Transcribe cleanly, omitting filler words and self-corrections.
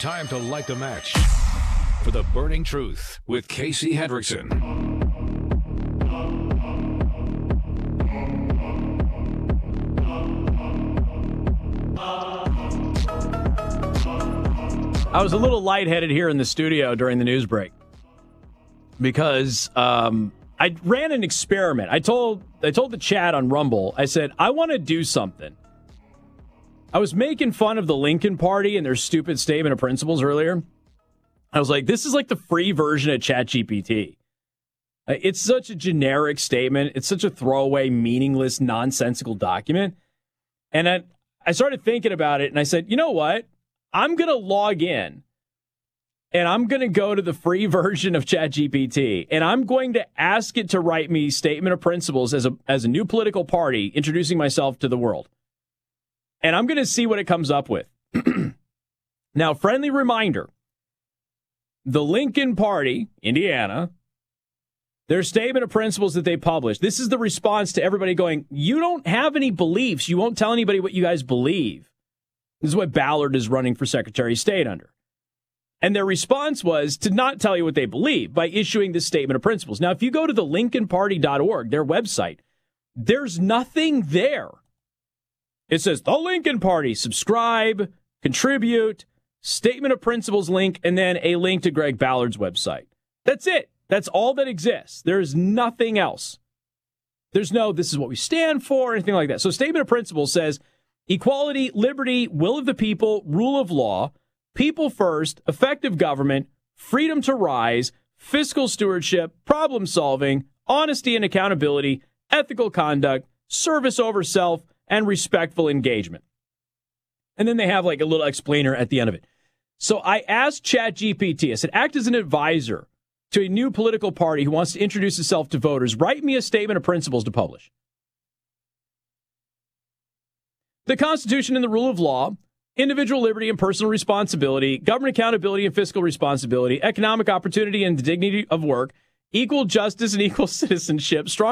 time to light the match for the Burning Truth with Casey Hendrickson. I was a little lightheaded here in the studio during the news break because I ran an experiment. I told the chat on Rumble, I said, I want to do something. I was making fun of the Lincoln Party and their stupid statement of principles earlier. I was like, this is like the free version of ChatGPT. It's such a generic statement. It's such a throwaway, meaningless, nonsensical document. And I started thinking about it, and I said, you know what? I'm going to log in, and I'm going to go to the free version of ChatGPT, and I'm going to ask it to write me statement of principles as a new political party introducing myself to the world. And I'm going to see what it comes up with. Now, friendly reminder, the Lincoln Party, Indiana, their statement of principles that they published, this is the response to everybody going, you don't have any beliefs. You won't tell anybody what you guys believe. This is what Ballard is running for Secretary of State under. And their response was to not tell you what they believe by issuing this statement of principles. Now, if you go to the LincolnParty.org, their website, there's nothing there. It says the Lincoln Party, subscribe, contribute, statement of principles link, and then a link to Greg Ballard's website. That's it. That's all that exists. There's nothing else. There's no, this is what we stand for, or anything like that. So statement of principles says equality, liberty, will of the people, rule of law, people first, effective government, freedom to rise, fiscal stewardship, problem solving, honesty and accountability, ethical conduct, service over self, and respectful engagement. And then they have like a little explainer at the end of it. So I asked ChatGPT, I said, act as an advisor to a new political party who wants to introduce itself to voters. Write me a statement of principles to publish. The Constitution and the rule of law, individual liberty and personal responsibility, government accountability and fiscal responsibility, economic opportunity and the dignity of work, equal justice and equal citizenship, strong